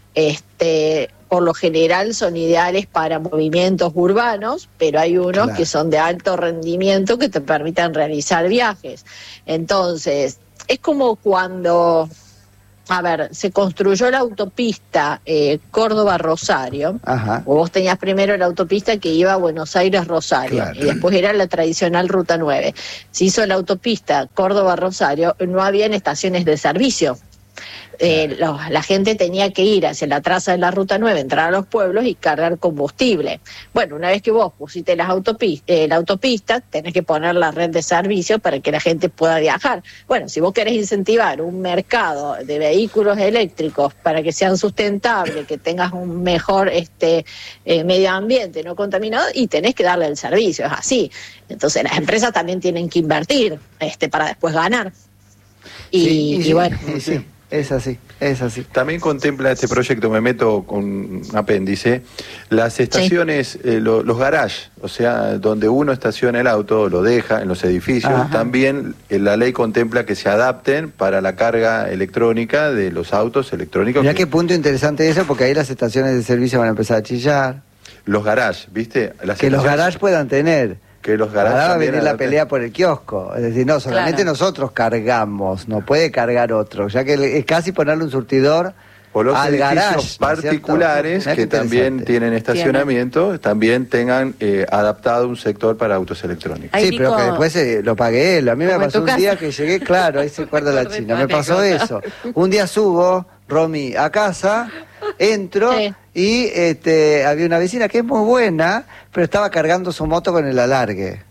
Speaker 7: Este, por lo general son ideales para movimientos urbanos, pero hay unos
Speaker 1: Claro.
Speaker 7: que son de alto rendimiento que te permitan realizar viajes. Entonces, es como cuando, a ver, se construyó la autopista eh, Córdoba-Rosario.
Speaker 1: Ajá.
Speaker 7: O vos tenías primero la autopista que iba a Buenos Aires-Rosario,
Speaker 1: Claro.
Speaker 7: y después era la tradicional Ruta nueve. Se hizo la autopista Córdoba-Rosario, no habían estaciones de servicio. Eh, lo- la gente tenía que ir hacia la traza de la Ruta nueve, entrar a los pueblos y cargar combustible. Bueno, una vez que vos pusiste las autopis- eh, la autopista, tenés que poner la red de servicio para que la gente pueda viajar. Bueno, si vos querés incentivar un mercado de vehículos eléctricos para que sean sustentables, que tengas un mejor este eh, medio ambiente no contaminado, y tenés que darle el servicio, es así. Entonces las empresas también tienen que invertir este para después ganar. Y,
Speaker 1: Sí,
Speaker 7: y
Speaker 1: sí,
Speaker 7: bueno,
Speaker 1: y sí, es así, es así.
Speaker 5: También contempla este proyecto, me meto con un apéndice, las estaciones, eh, lo- los garages, o sea, donde uno estaciona el auto, lo deja en los edificios.
Speaker 1: Ajá.
Speaker 5: También eh, la ley contempla que se adapten para la carga electrónica de los autos electrónicos.
Speaker 1: Mirá
Speaker 5: que-
Speaker 1: qué punto interesante eso, porque ahí las estaciones de servicio van a empezar a chillar.
Speaker 5: Los garages, ¿viste? Las
Speaker 1: Que los
Speaker 5: estaciones-
Speaker 1: garages puedan tener.
Speaker 5: Que los garages
Speaker 1: Ahora va a
Speaker 5: también
Speaker 1: venir la
Speaker 5: adapten.
Speaker 1: pelea por el kiosco. Es decir, no, solamente
Speaker 6: Claro.
Speaker 1: nosotros cargamos, no puede cargar otro. Ya que le- es casi ponerle un surtidor
Speaker 5: O los
Speaker 1: al
Speaker 5: edificios
Speaker 1: garage. ¿no es cierto?
Speaker 5: particulares
Speaker 1: Mirá qué
Speaker 5: que también
Speaker 1: interesante.
Speaker 5: tienen estacionamiento, también tengan eh, adaptado un sector para autos electrónicos.
Speaker 6: Ahí
Speaker 1: Sí, pero
Speaker 6: Nico-
Speaker 1: que después eh, lo pagué él. A mí me
Speaker 2: Como en
Speaker 1: pasó
Speaker 2: tu
Speaker 1: un
Speaker 2: casa.
Speaker 1: día que llegué, claro, ahí se acuerda la
Speaker 2: Corre
Speaker 1: china.
Speaker 2: tu
Speaker 1: Me pasó
Speaker 2: anécdota.
Speaker 1: eso. Un día subo, Romy, a casa, entro
Speaker 7: Sí.
Speaker 1: y este, había una vecina que es muy buena, pero estaba cargando su moto con el alargue.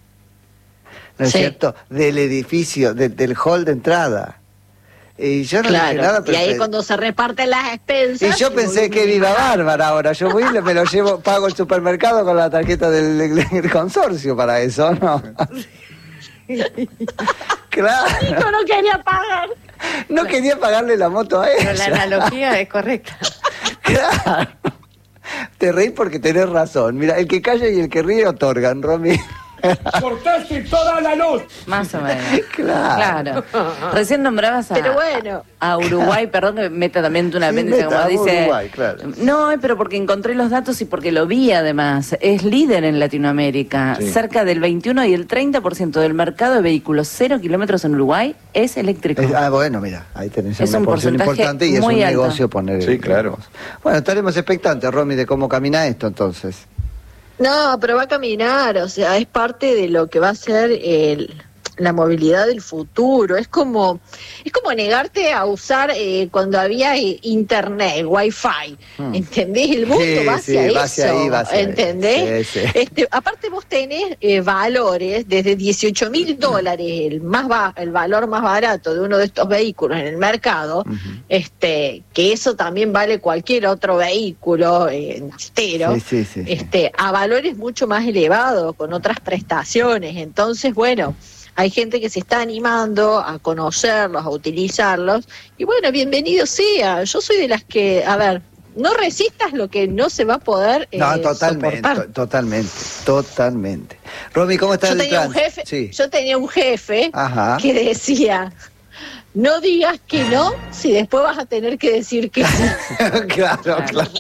Speaker 1: ¿No es
Speaker 7: Sí.
Speaker 1: cierto? Del edificio, de- del hall de entrada. Y yo no dije
Speaker 7: claro.
Speaker 1: nada,
Speaker 7: Y
Speaker 1: pero
Speaker 7: ahí
Speaker 1: pe-
Speaker 7: cuando se reparten las expensas.
Speaker 1: y yo pensé que viva bárbara ahora. Yo voy y me lo llevo, pago el supermercado con la tarjeta del, del consorcio para eso, ¿no? Claro.
Speaker 7: Nico no quería pagar.
Speaker 1: No quería pagarle la moto a
Speaker 2: Pero la
Speaker 1: ella.
Speaker 2: analogía es correcta.
Speaker 1: Claro. Te reís porque tenés razón. Mira, el que calla y el que ríe otorgan, Romy.
Speaker 4: Cortaste toda la luz.
Speaker 6: Más o menos.
Speaker 1: Claro.
Speaker 6: Claro. Recién nombrabas a,
Speaker 7: Pero bueno.
Speaker 6: a Uruguay, perdón que me meta también una
Speaker 1: Sí,
Speaker 6: apéndice,
Speaker 1: meta,
Speaker 6: como
Speaker 1: vamos
Speaker 6: dice.
Speaker 1: Uruguay, claro.
Speaker 6: No, pero porque encontré los datos y porque lo vi además. Es líder en Latinoamérica.
Speaker 5: Sí.
Speaker 6: Cerca del veintiuno y el treinta por ciento del mercado de vehículos cero kilómetros en Uruguay es eléctrico.
Speaker 1: Es- ah, bueno, mira, ahí tenés
Speaker 6: Es
Speaker 1: una
Speaker 6: un
Speaker 1: porción
Speaker 6: porcentaje
Speaker 1: importante y es
Speaker 6: muy
Speaker 1: un
Speaker 6: alto.
Speaker 1: negocio poner.
Speaker 5: Sí, claro.
Speaker 1: Bueno, estaremos expectantes, Romy, de cómo camina esto entonces.
Speaker 7: No, pero va a caminar, o sea, es parte de lo que va a ser el, la movilidad del futuro. Es como es como negarte a usar eh, cuando había eh, internet, el wifi,
Speaker 1: Hmm.
Speaker 7: ¿entendés? El mundo
Speaker 1: Sí,
Speaker 7: va hacia
Speaker 1: sí, va
Speaker 7: eso,
Speaker 1: hacia ahí, va hacia ahí.
Speaker 7: ¿entendés?
Speaker 1: Sí, sí.
Speaker 7: Este, aparte vos tenés eh, valores desde dieciocho mil dólares, el más ba- el valor más barato de uno de estos vehículos en el mercado, este, que eso también vale cualquier otro vehículo eh, naftero,
Speaker 1: Sí, sí, sí, sí.
Speaker 7: este, a valores mucho más elevados, con otras prestaciones. Entonces, bueno, hay gente que se está animando a conocerlos, a utilizarlos, y bueno, bienvenido sea. Yo soy de las que, a ver, no resistas lo que no se va a poder eh,
Speaker 1: No, totalmente,
Speaker 7: soportar.
Speaker 1: to- totalmente, totalmente. Romy, ¿cómo está
Speaker 7: Yo
Speaker 1: el
Speaker 7: tenía un
Speaker 1: plan?
Speaker 7: jefe,
Speaker 1: Sí.
Speaker 7: yo tenía un jefe
Speaker 1: Ajá.
Speaker 7: que decía, no digas que no, si después vas a tener que decir que sí.
Speaker 1: claro, claro.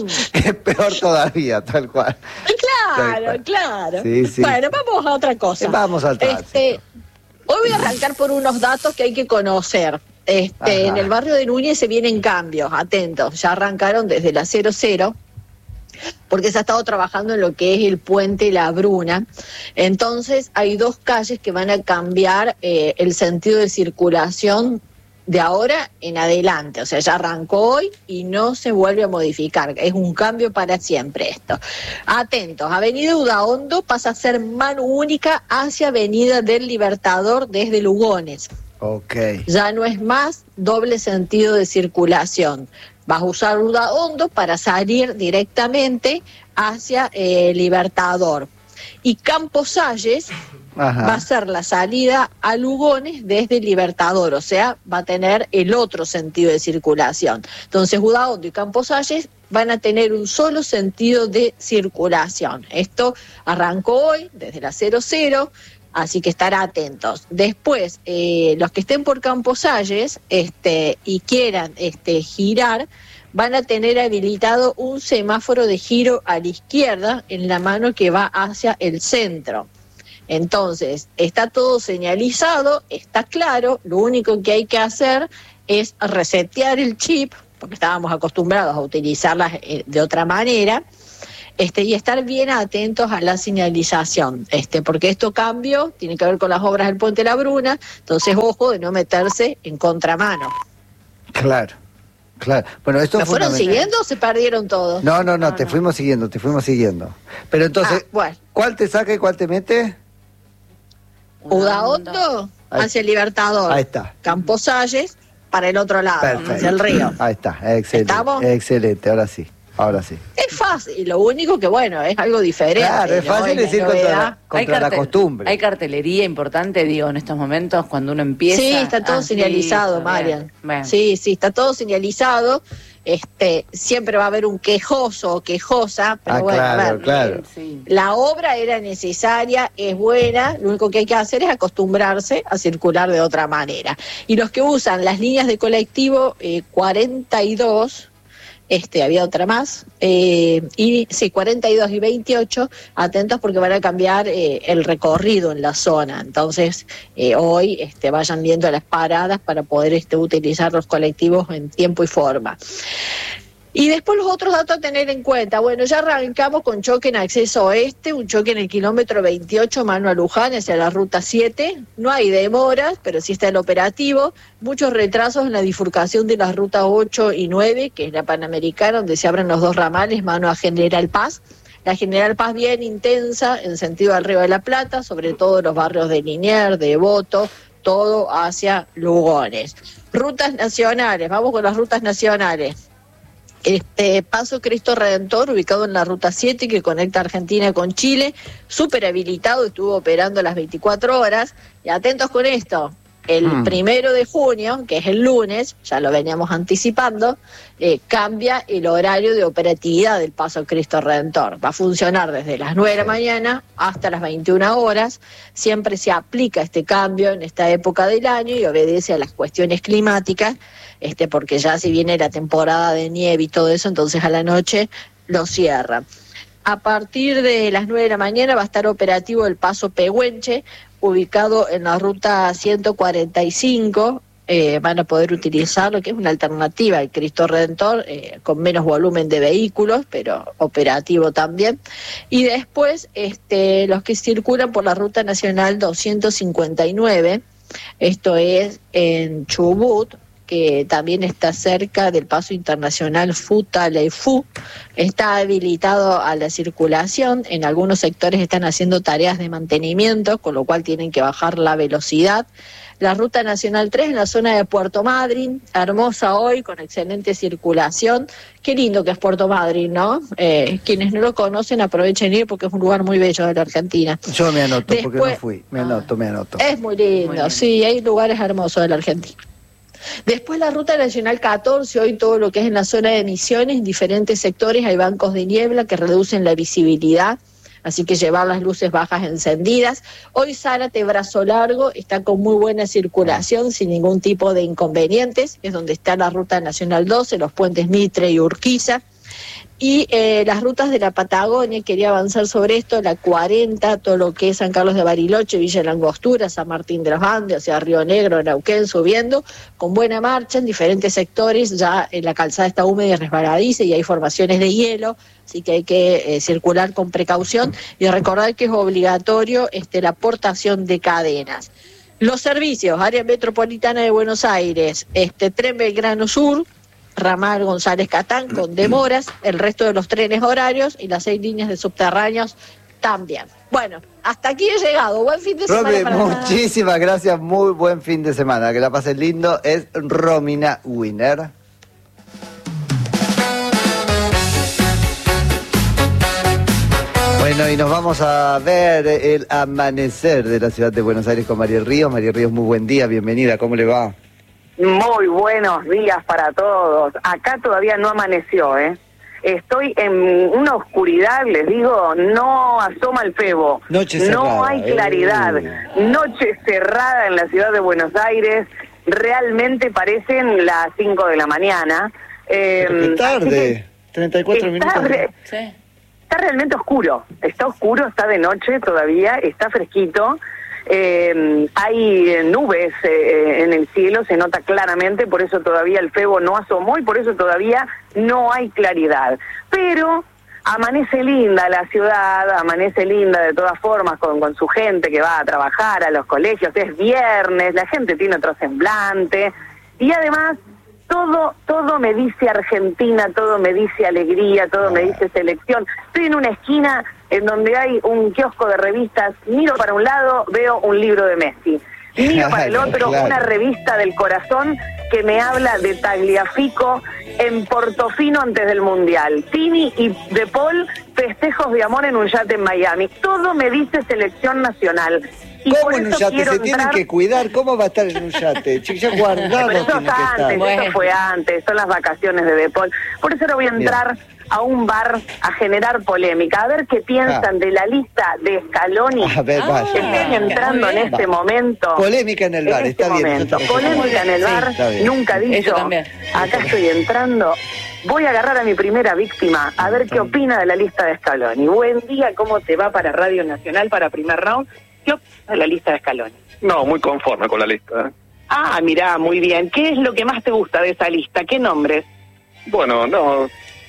Speaker 1: Es peor todavía, tal cual.
Speaker 7: Claro,
Speaker 1: Tal cual.
Speaker 7: claro.
Speaker 1: Sí, sí.
Speaker 7: Bueno, vamos a otra cosa.
Speaker 1: Vamos al tránsito.
Speaker 7: Este, hoy voy a arrancar por unos datos que hay que conocer. Este,
Speaker 1: Ajá.
Speaker 7: en el barrio de Núñez se vienen cambios, atentos, ya arrancaron desde la cero cero, porque se ha estado trabajando en lo que es el puente La Bruna. Entonces hay dos calles que van a cambiar eh, el sentido de circulación de ahora en adelante, o sea, ya arrancó hoy y no se vuelve a modificar, es un cambio para siempre esto. Atentos, Avenida Udaondo pasa a ser mano única hacia Avenida del Libertador desde Lugones.
Speaker 1: Ok.
Speaker 7: Ya no es más doble sentido de circulación. Vas a usar Udaondo para salir directamente hacia eh, Libertador. Y Campos Salles
Speaker 1: Ajá.
Speaker 7: va a ser la salida a Lugones desde Libertador, o sea, va a tener el otro sentido de circulación. Entonces, Udaondo y Campos Salles van a tener un solo sentido de circulación. Esto arrancó hoy, desde la cero cero, así que estar atentos. Después, eh, los que estén por Campos Salles este, y quieran este, girar, van a tener habilitado un semáforo de giro a la izquierda en la mano que va hacia el centro. Entonces, está todo señalizado, está claro, lo único que hay que hacer es resetear el chip, porque estábamos acostumbrados a utilizarlas eh, de otra manera, este, y estar bien atentos a la señalización, este, porque esto cambio tiene que ver con las obras del Puente La Bruna, entonces ojo de no meterse en contramano.
Speaker 1: Claro, claro. Bueno, esto
Speaker 7: ¿Me
Speaker 1: es
Speaker 7: fueron
Speaker 1: fundamental.
Speaker 7: siguiendo o se perdieron todos?
Speaker 1: No, no, no,
Speaker 6: No,
Speaker 1: te
Speaker 6: no.
Speaker 1: fuimos siguiendo, te fuimos siguiendo. Pero entonces,
Speaker 7: Ah, bueno.
Speaker 1: ¿cuál te saca y cuál te mete?
Speaker 7: Udaondo
Speaker 1: Ahí.
Speaker 7: hacia el Libertador.
Speaker 1: Ahí está.
Speaker 7: Campos Salles para el otro lado,
Speaker 1: Perfecto.
Speaker 7: hacia el río.
Speaker 1: Ahí está, excelente.
Speaker 7: ¿Estamos?
Speaker 1: Excelente, ahora sí, ahora sí.
Speaker 7: Es fácil, lo único que bueno, es algo diferente.
Speaker 1: Claro, es
Speaker 7: ¿no?
Speaker 1: fácil
Speaker 7: Es la
Speaker 1: decir contra
Speaker 7: novedad.
Speaker 1: la, contra la
Speaker 6: cartel-
Speaker 1: costumbre.
Speaker 6: Hay cartelería importante, digo, en estos momentos, cuando uno empieza.
Speaker 7: Sí, está todo
Speaker 6: Ah,
Speaker 7: señalizado,
Speaker 6: listo,
Speaker 7: Marian.
Speaker 6: bien, bien.
Speaker 7: Sí, sí, está todo señalizado. Este, siempre va a haber un quejoso o quejosa, pero
Speaker 1: Ah,
Speaker 7: bueno,
Speaker 1: claro,
Speaker 7: a ver.
Speaker 1: claro.
Speaker 6: Sí.
Speaker 7: La obra era necesaria, es buena, lo único que hay que hacer es acostumbrarse a circular de otra manera. Y los que usan las líneas de colectivo eh, cuarenta y dos, este, había otra más, eh, y sí, cuarenta y dos y veintiocho, atentos porque van a cambiar eh, el recorrido en la zona. Entonces, eh, hoy este, vayan viendo las paradas para poder este, utilizar los colectivos en tiempo y forma. Y después los otros datos a tener en cuenta. Bueno, ya arrancamos con choque en acceso oeste, un choque en el kilómetro veintiocho, mano a Luján, hacia la ruta siete. No hay demoras, pero sí está el operativo. Muchos retrasos en la bifurcación de las rutas ocho y nueve, que es la Panamericana, donde se abren los dos ramales, mano a General Paz. La General Paz bien intensa, en sentido al Río de la Plata, sobre todo los barrios de Liniers, de Devoto, todo hacia Lugones. Rutas nacionales, vamos con las rutas nacionales. Este Paso Cristo Redentor, ubicado en la ruta siete que conecta Argentina con Chile, súper habilitado, estuvo operando las veinticuatro horas. Y atentos con esto, el
Speaker 1: Mm.
Speaker 7: primero de junio, que es el lunes, ya lo veníamos anticipando, eh, cambia el horario de operatividad del Paso Cristo Redentor. Va a funcionar desde las nueve de la mañana hasta las veintiuna horas. Siempre se aplica este cambio en esta época del año y obedece a las cuestiones climáticas, este, porque ya si viene la temporada de nieve y todo eso, entonces a la noche lo cierran. A partir de las nueve de la mañana va a estar operativo el Paso Pehuenche, ubicado en la ruta ciento cuarenta y cinco. Eh, van a poder utilizarlo, que es una alternativa al Cristo Redentor, eh, con menos volumen de vehículos, pero operativo también. Y después, este, los que circulan por la ruta nacional doscientos cincuenta y nueve, esto es en Chubut, que también está cerca del paso internacional Futaleufú, está habilitado a la circulación. En algunos sectores están haciendo tareas de mantenimiento, con lo cual tienen que bajar la velocidad. La ruta nacional tres en la zona de Puerto Madryn, hermosa hoy, con excelente circulación. Qué lindo que es Puerto Madryn, ¿no? Eh, quienes no lo conocen aprovechen ir porque es un lugar muy bello de la Argentina.
Speaker 1: Yo me anoto porque
Speaker 7: Después-
Speaker 1: no fui. Me anoto, me anoto.
Speaker 7: Es muy lindo,
Speaker 6: Muy lindo.
Speaker 7: sí, hay lugares hermosos de la Argentina. Después la Ruta Nacional catorce, hoy todo lo que es en la zona de Misiones, en diferentes sectores hay bancos de niebla que reducen la visibilidad, así que llevar las luces bajas encendidas. Hoy Zárate, Brazo Largo, está con muy buena circulación, sin ningún tipo de inconvenientes, es donde está la Ruta Nacional doce, los puentes Mitre y Urquiza. Y eh, las rutas de la Patagonia, quería avanzar sobre esto, la cuarenta, todo lo que es San Carlos de Bariloche, Villa Langostura, San Martín de los Andes, hacia Río Negro, Neuquén, subiendo, con buena marcha en diferentes sectores, ya en la calzada está húmeda y resbaladiza y hay formaciones de hielo, así que hay que eh, circular con precaución y recordar que es obligatorio este, la portación de cadenas. Los servicios, área metropolitana de Buenos Aires, este tren Belgrano Sur, ramal González Catán con demoras, el resto de los trenes horarios y las seis líneas de subterráneos también. Bueno, hasta aquí he llegado. Buen fin de semana.
Speaker 1: Romy,
Speaker 7: para
Speaker 1: muchísimas gracias. Muy buen fin de semana. Que la pases lindo. Es Romina Winner. Bueno, y nos vamos a ver el amanecer de la ciudad de Buenos Aires con Mariel Ríos. Mariel Ríos, muy buen día. Bienvenida. ¿Cómo le va?
Speaker 8: Muy buenos días para todos. Acá todavía no amaneció, ¿eh? Estoy en una oscuridad, les digo, no asoma el febo.
Speaker 1: Noche cerrada.
Speaker 8: No hay claridad.
Speaker 1: Eh.
Speaker 8: Noche cerrada en la ciudad de Buenos Aires. Realmente parecen las cinco de la mañana. Eh,
Speaker 1: Qué tarde. treinta y cuatro minutos.
Speaker 8: Re,
Speaker 6: Sí.
Speaker 8: Está realmente oscuro. Está oscuro, está de noche todavía, está fresquito. Eh, hay nubes eh, en el cielo, se nota claramente, por eso todavía el febo no asomó y por eso todavía no hay claridad. Pero amanece linda la ciudad, amanece linda de todas formas con, con su gente que va a trabajar a los colegios, es viernes, la gente tiene otro semblante y además todo todo me dice Argentina, todo me dice alegría, todo me dice selección. Estoy en una esquina en donde hay un kiosco de revistas, miro para un lado, veo un libro de Messi, miro para el otro,
Speaker 1: claro.
Speaker 8: una revista del corazón que me habla de Tagliafico en Portofino antes del Mundial, Tini y De Paul, festejos de amor en un yate en Miami, todo me dice selección nacional. Y
Speaker 1: ¿Cómo
Speaker 8: por
Speaker 1: en un
Speaker 8: eso
Speaker 1: yate?
Speaker 8: quiero
Speaker 1: Se tienen
Speaker 8: entrar...
Speaker 1: que cuidar. ¿Cómo va a estar en un yate? Che, ya guardado
Speaker 8: Pero eso
Speaker 1: tiene
Speaker 8: es
Speaker 1: que estar.
Speaker 8: antes,
Speaker 6: Bueno.
Speaker 8: eso fue antes, son las vacaciones de De Paul. Por eso ahora voy a entrar
Speaker 1: Bien.
Speaker 8: a un bar a generar polémica, a ver qué piensan
Speaker 1: Ah.
Speaker 8: de la lista de Scaloni.
Speaker 1: A ver, vaya.
Speaker 8: Estoy entrando
Speaker 6: muy
Speaker 8: en
Speaker 6: bien.
Speaker 8: este
Speaker 1: Va.
Speaker 8: momento.
Speaker 1: Polémica en el bar,
Speaker 8: En este
Speaker 1: está bien.
Speaker 8: momento.
Speaker 1: Nosotros-
Speaker 8: Polémica en el
Speaker 6: Sí,
Speaker 8: bar,
Speaker 1: está bien.
Speaker 8: nunca dicho.
Speaker 6: Eso también.
Speaker 8: Acá estoy entrando. Voy a agarrar a mi primera víctima, a ver qué opina de la lista de Scaloni. Buen día, ¿cómo te va para Radio Nacional, para primer round? ¿Qué opina de la lista de Scaloni?
Speaker 9: No, muy conforme con la lista. ¿eh?
Speaker 8: Ah, mirá, muy bien. ¿Qué es lo que más te gusta de esa lista? ¿Qué nombres?
Speaker 9: Bueno, no,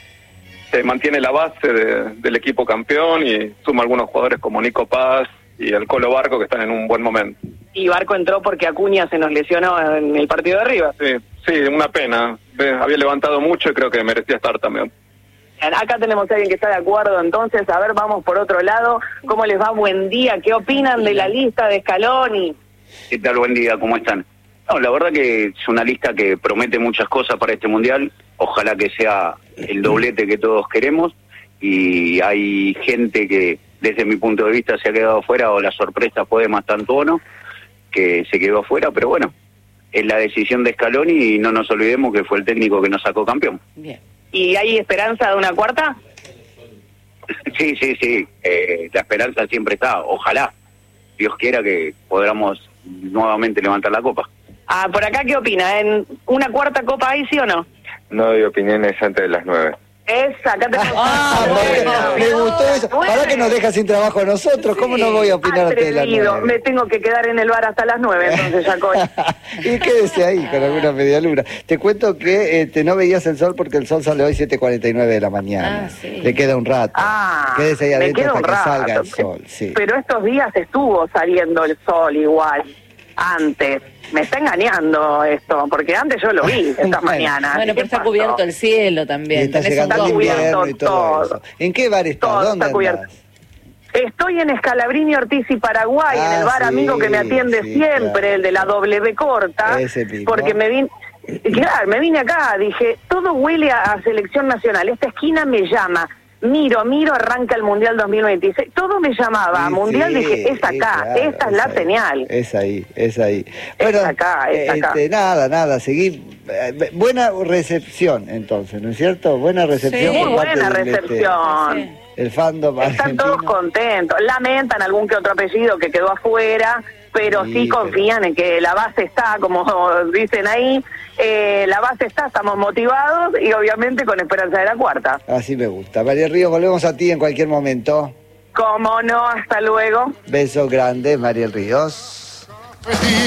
Speaker 9: se mantiene la base de- del equipo campeón y suma algunos jugadores como Nico Paz y el Colo Barco que están en un buen momento.
Speaker 8: Y Barco entró porque Acuña se nos lesionó en el partido de River.
Speaker 9: Sí, sí, una pena. Ve, Había levantado mucho y creo que merecía estar también.
Speaker 8: Acá tenemos a alguien que está de acuerdo, entonces, a ver, vamos por otro lado. ¿Cómo les va? Buen día. ¿Qué opinan de la lista de Scaloni?
Speaker 10: ¿Qué tal? Buen día, ¿cómo están? No, la verdad que es una lista que promete muchas cosas para este Mundial. Ojalá que sea el doblete que todos queremos. Y hay gente que, desde mi punto de vista, se ha quedado fuera, o la sorpresa fue de Mastantuono, que se quedó fuera, pero bueno, es la decisión de Scaloni y no nos olvidemos que fue el técnico que nos sacó campeón.
Speaker 6: Bien.
Speaker 8: ¿Y hay esperanza de una cuarta?
Speaker 10: Sí, sí, sí, eh, la esperanza siempre está. Ojalá, Dios quiera que podamos nuevamente levantar la copa.
Speaker 8: Ah, por acá, ¿qué opina? ¿En una cuarta copa hay, sí o no?
Speaker 9: No doy opiniones antes de las nueve.
Speaker 8: Esa, acá tenemos...
Speaker 1: Ah,
Speaker 8: Bueno,
Speaker 1: me gustó eso. Para que nos deja sin trabajo a nosotros. ¿Cómo no voy a opinar antes de la
Speaker 8: atrevido.
Speaker 1: nueve?
Speaker 8: Me tengo que quedar en el bar hasta las nueve, entonces, Jacoy.
Speaker 1: Y quédese ahí con alguna media luna. Te cuento que este, no veías el sol porque el sol sale hoy siete cuarenta y nueve de la mañana.
Speaker 6: Ah, sí.
Speaker 1: Le queda un rato.
Speaker 8: Ah,
Speaker 1: Quédese ahí
Speaker 8: me
Speaker 1: adentro
Speaker 8: queda
Speaker 1: hasta
Speaker 8: un
Speaker 1: que
Speaker 8: rato.
Speaker 1: salga el sol. Sí.
Speaker 8: Pero estos días estuvo saliendo el sol igual, antes. Me está engañando esto, porque antes yo lo vi esta
Speaker 1: Bueno.
Speaker 8: mañana.
Speaker 6: Bueno,
Speaker 8: ¿Qué
Speaker 6: pero está
Speaker 8: pasó?
Speaker 6: cubierto el cielo
Speaker 1: Y
Speaker 6: también.
Speaker 1: está
Speaker 6: Tenés un
Speaker 1: llegando el
Speaker 8: Está
Speaker 6: doble.
Speaker 1: invierno y todo,
Speaker 8: todo.
Speaker 1: eso. ¿En qué bar estás?
Speaker 8: Todo
Speaker 1: ¿Dónde
Speaker 8: está cubierto.
Speaker 1: andás?
Speaker 8: Estoy en Escalabrini, Ortiz y Paraguay,
Speaker 1: Ah,
Speaker 8: en el bar
Speaker 1: sí,
Speaker 8: amigo que me atiende
Speaker 1: sí,
Speaker 8: siempre,
Speaker 1: claro.
Speaker 8: el de la W corta,
Speaker 1: Ese mismo.
Speaker 8: porque me vine, claro, me vine acá, dije, todo huele a, a selección nacional, esta esquina me llama, miro, miro, arranca el Mundial dos mil veintiséis. Todo me llamaba a
Speaker 1: Sí,
Speaker 8: Mundial,
Speaker 1: sí,
Speaker 8: dije, es acá,
Speaker 1: claro,
Speaker 8: esta es la
Speaker 1: ahí,
Speaker 8: señal.
Speaker 1: Es ahí, es ahí.
Speaker 8: Es acá, es acá.
Speaker 1: Este, nada, nada, seguir. eh, buena recepción, entonces, ¿no es cierto? Buena recepción.
Speaker 8: Sí,
Speaker 1: por
Speaker 8: muy
Speaker 1: parte
Speaker 8: buena
Speaker 1: del, este,
Speaker 8: recepción.
Speaker 6: Sí.
Speaker 1: el fandom
Speaker 8: Están
Speaker 1: argentino.
Speaker 8: todos contentos. Lamentan algún que otro apellido que quedó afuera, pero
Speaker 1: Sí,
Speaker 8: sí confían
Speaker 1: pero-
Speaker 8: en que la base está, como dicen ahí. Eh, la base está, estamos motivados y obviamente con esperanza de la cuarta.
Speaker 1: Así me gusta. María Ríos, volvemos a ti en cualquier momento.
Speaker 8: Como no, hasta luego.
Speaker 1: Besos grandes, María Ríos.